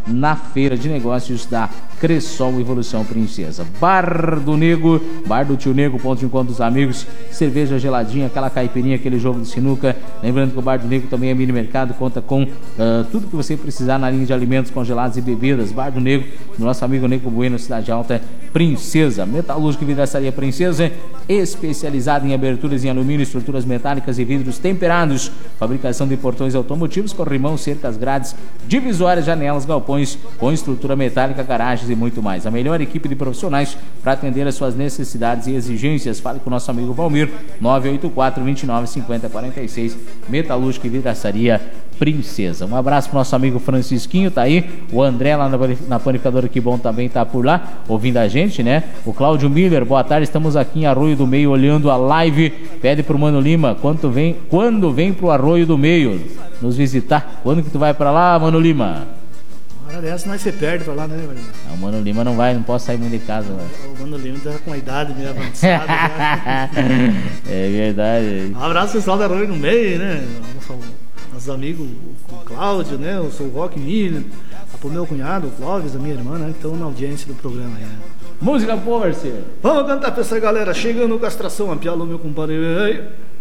na Feira de Negócios da Cressol Evolução Princesa. Bar do Nego, Bar do Tio Nego, ponto de encontro dos amigos, cerveja geladinha, aquela caipirinha, aquele jogo de sinuca. Lembrando que o Bar do Nego também é mini mercado, conta com tudo que você precisar na linha de alimentos congelados e bebidas. Bar do Nego, do nosso amigo Nego Bueno, Cidade Alta, Princesa. Metalúrgica e Vidraçaria Princesa, especializada em aberturas em alumínio, estruturas metálicas e vidros temperados, fabricação de portões automotivos, corrimão, cercas, grades, divisórias, janelas, galpões com estrutura metálica, garagens e muito mais. A melhor equipe de profissionais para atender as suas necessidades e exigências. Fale com o nosso amigo Valmir, 984-29-5046, Metalúrgica e Vidraçaria Princesa. Um abraço pro nosso amigo Francisquinho, tá aí. O André lá na Panificadora Que Bom também tá por lá, ouvindo a gente, né? O Cláudio Miller, boa tarde, estamos aqui em Arroio do Meio olhando a live. Pede pro Mano Lima, quando vem pro Arroio do Meio nos visitar? Quando que tu vai pra lá, Mano Lima? Hora dessa nós se perde pra lá, né, velho? Não, o Mano Lima não vai, não pode sair muito de casa, velho. O Mano Lima tá com a idade meio avançada. Né? É verdade. Um abraço pessoal da Arroio do Meio, né? Nossos amigos, o Cláudio, né? Eu sou o Rock Miller, pro meu cunhado, o Clóvis, a minha irmã, né? Que estão na audiência do programa aí, né? Música, pô, parceiro. Vamos cantar pra essa galera, chegando castração, a piala, meu compadre.